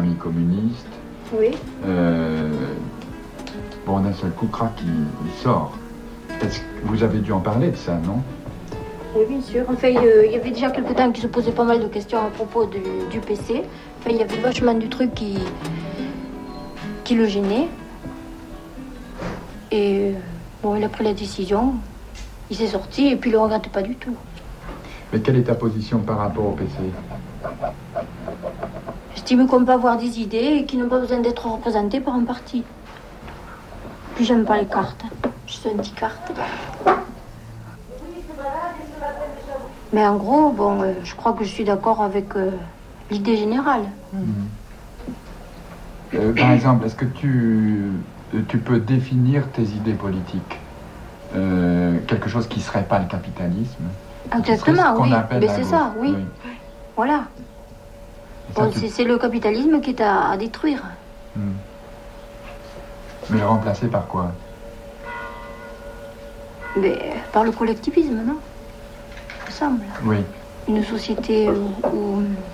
famille communiste. Oui. Bon, d'un seul coup, crac, il sort. Vous avez dû en parler de ça, non? Oui, bien sûr. Enfin, il y avait déjà quelques temps qui se posaient pas mal de questions à propos du PC. Enfin, il y avait vachement du truc qui le gênait. Et bon, il a pris la décision. Il s'est sorti et puis il le regrette pas du tout. Mais quelle est ta position par rapport au PC? J'estime qu'on peut avoir des idées et qui n'ont pas besoin d'être représentées par un parti. Puis j'aime pas les cartes. Je suis anti-carte. Mais en gros, bon, je crois que je suis d'accord avec l'idée générale. Par exemple, est-ce que tu peux définir tes idées politiques? Quelque chose qui ne serait pas le capitalisme? Exactement, oui. Mais c'est ça, oui. Voilà. Bon, c'est le capitalisme qui est à détruire. Mais le remplacer par quoi? Mais par le collectivisme, non? Il me semble. Oui. Une société où